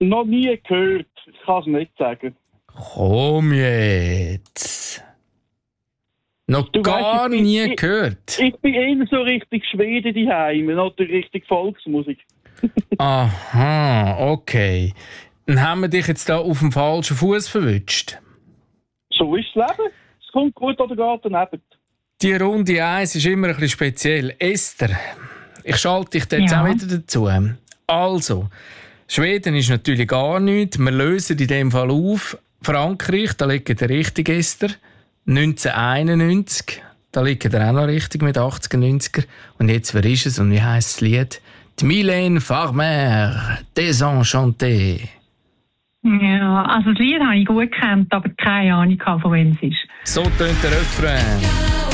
Noch nie gehört. Ich kann es nicht sagen. Komm jetzt. Noch gar nie gehört. Ich bin eher so richtig Schweden daheim, oder richtig Volksmusik. Aha, okay. Dann haben wir dich jetzt da auf dem falschen Fuß verwünscht. So ist das Leben. Es kommt gut oder geht daneben. Die Runde 1 ist immer ein bisschen speziell. Esther, ich schalte dich jetzt auch wieder dazu. Also, Schweden ist natürlich gar nichts. Wir lösen in dem Fall auf. Frankreich, da liegt der richtig, Esther. 1991, da liegt er auch noch richtig mit 80er, 90er. Und jetzt, wer ist es und wie heisst das Lied? Die Mylène Farmer, Désenchanté. Ja, also das Lied habe ich gut gekannt, aber keine Ahnung, von wem es ist. So tönt der Refrain.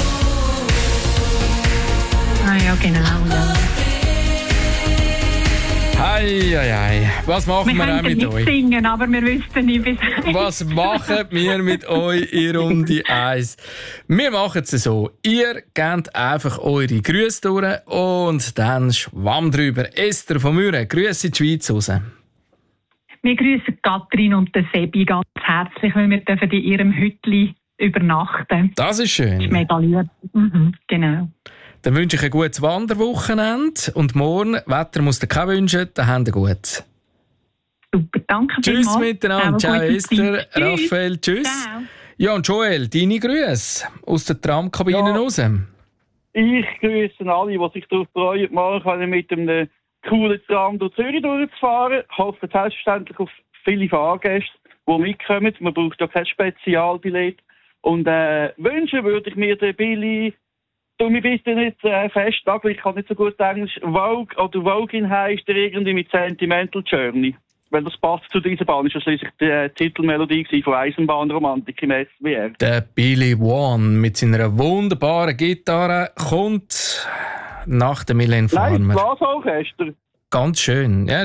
Ah ja, genau. Ja. Hei. Was machen wir auch mit euch? Wir können singen, aber wir wüssten nicht, bis Was machen wir mit euch in Runde 1? Wir machen es so. Ihr gebt einfach eure Grüße durch und dann schwamm drüber. Esther von Müren, Grüße in die Schweiz raus. Wir grüßen Katrin und den Sebi ganz herzlich, weil wir dürfen in ihrem Hütli übernachten. Das ist schön. Das ist mega lieb. Genau. Dann wünsche ich ein gutes Wanderwochenende und morgen, Wetter muss dir kein wünschen, dann habt ihr gut. Super, danke Tschüss vielmals. miteinander, ciao Esther, Tschüss. Raphael, tschüss. Ciao. Ja, und Joel, deine Grüße aus der Tramkabine raus. Ich grüße alle, die sich darauf freuen, morgen mit einem coolen Tram durch Zürich durchzufahren. Ich hoffe selbstverständlich auf viele Fahrgäste, die mitkommen. Man braucht ja kein Spezialbillett. Und wünschen würde ich mir den Billy, du mich bist ja nicht fest, aber ich kann nicht so gut Englisch, Vogue oder Vogin heisst der irgendwie mit Sentimental Journey. Weil das passt zu dieser Bahn, ist ja schließlich die Titelmelodie von Eisenbahnromantik im SWR. Der Billy One mit seiner wunderbaren Gitarre kommt nach der Mylène Farmer. Nein, das Blasorchester. Ganz schön. Ja,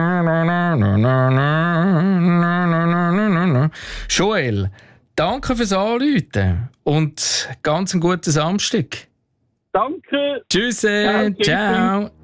Joel, danke fürs Anrufen und ganz einen guten Samstag. Danke. Tschüss. Ciao.